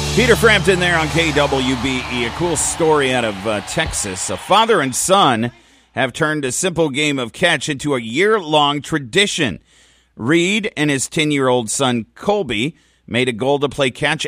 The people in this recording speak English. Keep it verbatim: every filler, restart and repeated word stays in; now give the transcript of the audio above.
Peter Frampton there on K W B E. A cool story out of uh, Texas. A father and son have turned a simple game of catch into a year-long tradition. Reed and his ten-year-old son, Colby, made a goal to play catch